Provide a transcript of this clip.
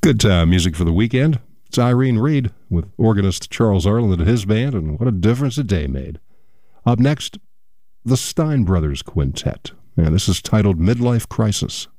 Good music for the weekend. It's Irene Reed with organist Charles Arland and his band, and what a difference a day made. Up next, the Stein Brothers Quintet, and this is titled Midlife Crisis.